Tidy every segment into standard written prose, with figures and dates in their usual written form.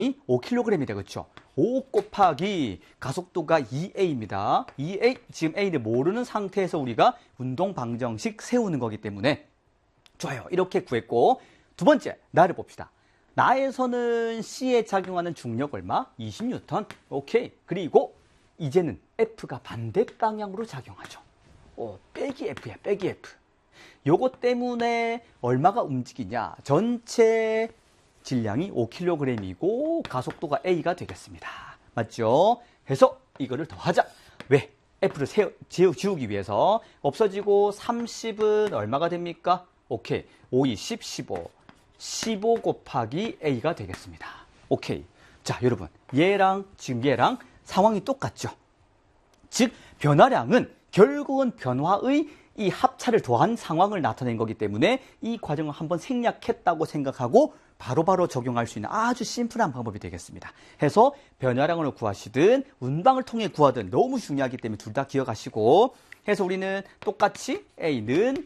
5kg이 되겠죠. 5 곱하기 가속도가 2a입니다. 2a, 지금 a를 모르는 상태에서 우리가 운동 방정식 세우는 거기 때문에 좋아요. 이렇게 구했고, 두 번째, 나를 봅시다. 나에서는 C에 작용하는 중력 얼마? 20N. 오케이. 그리고 이제는 F가 반대 방향으로 작용하죠. 빼기 F야, 빼기 F. 요것 때문에 얼마가 움직이냐? 전체 질량이 5kg이고 가속도가 A가 되겠습니다. 맞죠? 해서 이거를 더하자. 왜? F를 지우기 위해서. 없어지고 30은 얼마가 됩니까? 오케이. 5, 20, 15. 15 곱하기 A가 되겠습니다. 오케이. 자, 여러분. 얘랑 지금 얘랑 상황이 똑같죠? 즉, 변화량은 결국은 변화의 이 합차를 더한 상황을 나타낸 거기 때문에 이 과정을 한번 생략했다고 생각하고 바로바로 적용할 수 있는 아주 심플한 방법이 되겠습니다. 해서 변화량을 구하시든 운방을 통해 구하든 너무 중요하기 때문에 둘 다 기억하시고, 해서 우리는 똑같이 A는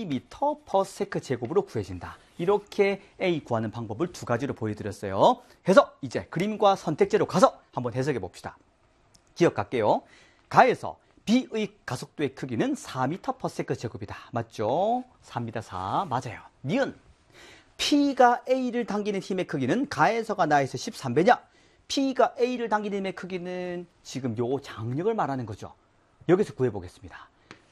2m/s 제곱으로 구해진다. 이렇게 A 구하는 방법을 두 가지로 보여드렸어요. 해서 이제 그림과 선택제로 가서 한번 해석해 봅시다. 기억할게요. 가에서 B의 가속도의 크기는 4m/s 제곱이다. 맞죠? 4입니다. 4. 맞아요. 니은 P가 A를 당기는 힘의 크기는 가에서가 나에서 13배냐? P가 A를 당기는 힘의 크기는 지금 요 장력을 말하는 거죠. 여기서 구해보겠습니다.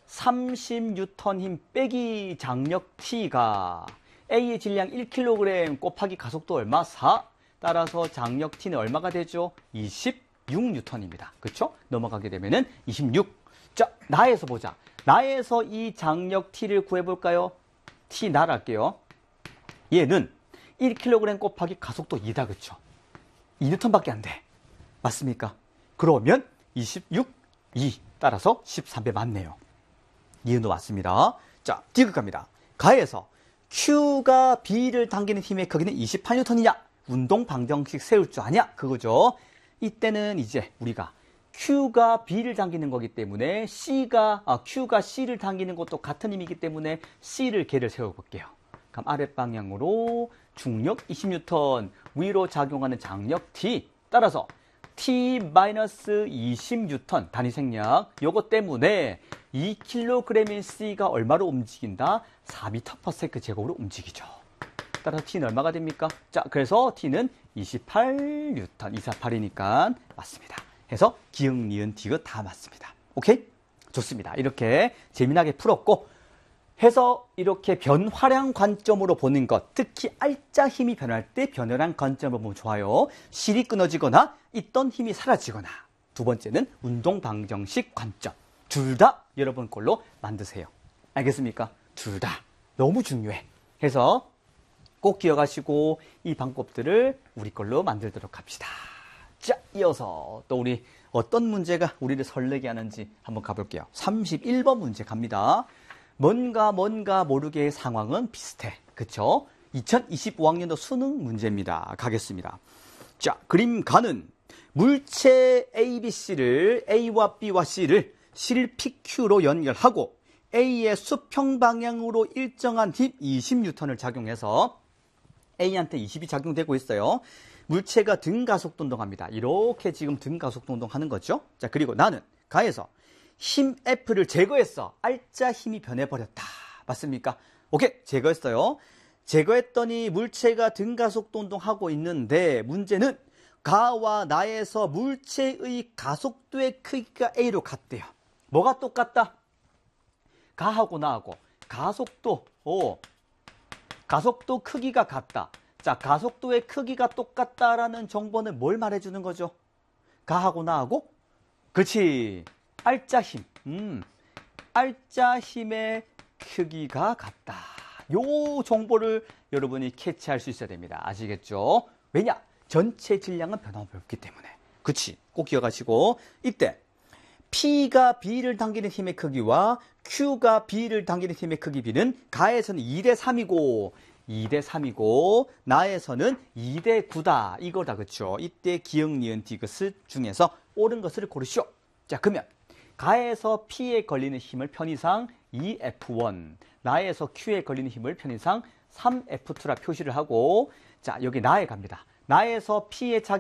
30N 힘 빼기 장력 T가 A의 질량 1kg 곱하기 가속도 얼마? 4. 따라서 장력 T는 얼마가 되죠? 26N입니다. 그렇죠? 넘어가게 되면은 26. 자, 나에서 보자. 나에서 이 장력 T를 구해볼까요? T 나를 할게요. 얘는 1kg 곱하기 가속도 2다. 그렇죠? 2N밖에 안 돼. 맞습니까? 그러면 26, 2. 따라서 13배 맞네요. 이은도 맞습니다. 자, 디귿 갑니다. 가에서 Q가 B를 당기는 힘의 크기는 28N이냐? 운동 방정식 세울 줄 아냐? 그거죠. 이때는 이제 우리가 Q가 B를 당기는 거기 때문에 Q가 C를 당기는 것도 같은 힘이기 때문에 C를 걔를 세워볼게요. 그럼 아랫방향으로 중력 20N, 위로 작용하는 장력 T. 따라서 T-20N 단위 생략. 요것 때문에 2kg인 C가 얼마로 움직인다? 4m/s 제곱으로 움직이죠. 따라서 T는 얼마가 됩니까? 자, 그래서 T는 28N, 248이니까 맞습니다. 해서 기역, 니은, 디귿 다 맞습니다. 오케이? 좋습니다. 이렇게 재미나게 풀었고, 해서 이렇게 변화량 관점으로 보는 것, 특히 알짜 힘이 변할 때 변화량 관점으로 보면 좋아요. 실이 끊어지거나 있던 힘이 사라지거나. 두 번째는 운동 방정식 관점. 둘 다 여러분 걸로 만드세요. 알겠습니까? 둘 다 너무 중요해. 해서 꼭 기억하시고 이 방법들을 우리 걸로 만들도록 합시다. 자, 이어서 또 우리 어떤 문제가 우리를 설레게 하는지 한번 가볼게요. 31번 문제 갑니다. 뭔가 모르게의 상황은 비슷해. 그쵸? 2025학년도 수능 문제입니다. 가겠습니다. 자, 그림 가는 물체 ABC를 A와 B와 C를 실 PQ로 연결하고 A의 수평 방향으로 일정한 힘 20N을 작용해서 A한테 20이 작용되고 있어요. 물체가 등가속도 운동합니다. 이렇게 지금 등가속도 운동하는 거죠. 자, 그리고 나는 가에서 힘 F를 제거했어. 알짜 힘이 변해버렸다. 맞습니까? 오케이, 제거했어요. 제거했더니 물체가 등가속도 운동하고 있는데 문제는 가와 나에서 물체의 가속도의 크기가 A로 같대요. 뭐가 똑같다? 가하고 나하고 가속도 크기가 같다. 자, 가속도의 크기가 똑같다라는 정보는 뭘 말해주는 거죠? 가하고 나하고? 그렇지. 알짜 힘. 알짜 힘의 크기가 같다. 요 정보를 여러분이 캐치할 수 있어야 됩니다. 아시겠죠? 왜냐? 전체 질량은 변함없기 때문에. 그치? 꼭 기억하시고, 이때 P가 B를 당기는 힘의 크기와 Q가 B를 당기는 힘의 크기 B는 가에서는 2대3이고 2대3이고 나에서는 2대9다. 이거다. 그쵸? 이때 기역, 니은, 디귿 중에서 옳은 것을 고르시오. 자, 그러면 가에서 P에 걸리는 힘을 편의상 2F1, 나에서 Q에 걸리는 힘을 편의상 3F2라 표시를 하고, 자, 여기 나에 갑니다. 나에서 P의